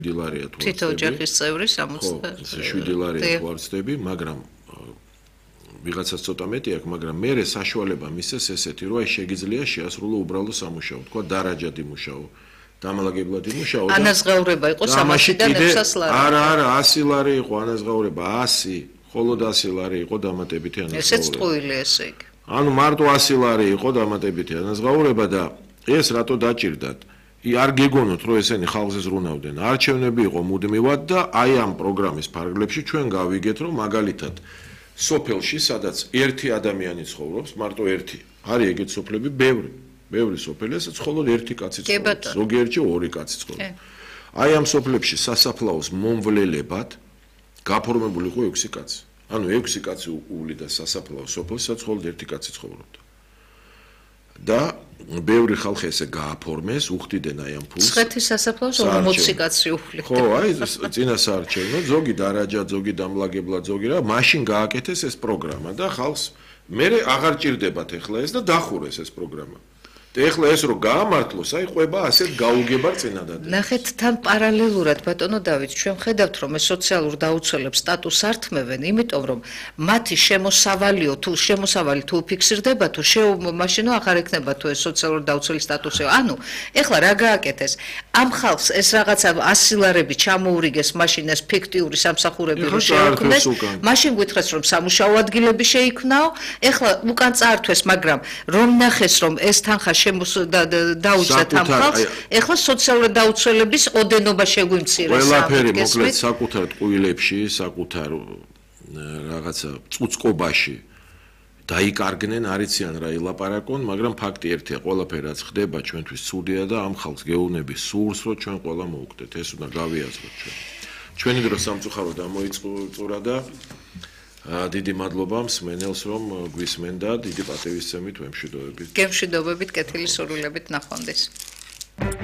ლარია თუ თითო ოჯახის წევრი 60 7 ლარია თუ არ ვცდები, მაგრამ ვიღაცას ცოტა მეტი აქვს, მაგრამ მე საშუალება მისცეს ესეთი, რომ აი შეგიძლია შეასრულო უბრალო სამუშაო, თქვა დარაჯად იმუშაო, დამალაგებლად იმუშაო და ანაზღაურება იყო 300-დან 900 ლარი. არა, 100 ლარი იყო ანაზღაურება, 100, მხოლოდ 100 ლარი იყო დამატებითი ანაზღაურება. ესეც ტყუილი ესე იგი. ანუ მარტო 100 ლარი იყო დამატებითი ანაზღაურება და ეს რატო დაჭირდათ? არ გეგონოთ, რომ ესენი ხალხზე ზრუნავდნენ. არჩევნები იყო მუდმივად და აი ამ პროგრამის ფარგლებში ჩვენ გავიგეთ, რომ მაგალითად სოფელში, სადაც ერთი ადამიანი ცხოვრობს, მარტო ერთი. არის ეგეთ სოფლები ბევრი სოფელი, სადაც მხოლოდ ერთი კაცი ცხოვრობს, ზოგიერთში ორი კაცი ცხოვრობს. აი ამ სოფლებში სასაფლაოს მომვლელებად გაფორმებული იყო 6 კაცი. ანუ 6 კაცი უვლიდა სასაფლაოს სოფელში, სადაც მხოლოდ ერთი კაცი ცხოვრობდა. და ბევრი ხალხი ესე გააფორმეს, უხდიდნენ აი ამ ფულს. ცხეთის სასაფლაოს 40 კაცი უვლიდა. ხო, აი წინა საარჩევნო, ზოგი დარაჯად, ზოგი დამლაგებლად, ზოგი რა, მაშინ გააკეთეს ეს პროგრამა და ხალხს მე აღარ ჭირდებათ ეხლა ეს და დახურეს ეს პროგრამა. და ეხლა ეს რო გაამართლოს, აი ყვება ასეთ გაუგებარ წინადად. ნახეთ, თან პარალელურად ბატონო დავით, ჩვენ ხედავთ რომ ეს სოციალურ დაუცველებს სტატუსს ართმევენ, იმიტომ რომ მათი შემოსავალი თუ ფიქსირდება თუ მაშინო აღარ ექნება თუ ეს სოციალურ დაუცველის სტატუსი. ანუ ეხლა რა გააკეთეს? ამ ხალხს ეს რაღაცა 100 ლარები ჩამოურიგეს, მაშინ ეს ფიქტიური სამსახურები რო შეექმნეს, მაშინ გითხრეს რომ სამუშაო ადგილები შეიქმნაო, ეხლა უკან წაართვეს, მაგრამ რომ ნახეს რომ ეს თანხა დაუწეთ ამ ხალხს, ეხლა სოციალური დაუცველების ოდენობა შეგვიმცირეს. ყველაფერი მოკლედ საკუთარ ტყუილებში, საკუთარ რაღაცა წუწკობაში დაიკარგნენ, არიციან რა ილაპარაკონ, მაგრამ ფაქტი ერთია, ყველაფერი რაც ხდება ჩვენთვის ცუდია და ამ ხალხს გეუბნები სურს, რომ ჩვენ ყველა მოვუხდეთ, ეს უნდა გავიაზროთ ჩვენ. ჩვენი დრო სამწუხაროდ ამოიწურა და დიდი მადლობა მსმენელს რომ გვისმენდა, დიდი პატივისცემით ვემშვიდობებით. გემშვიდობებით, კეთილი სურვილებით ნახვამდის.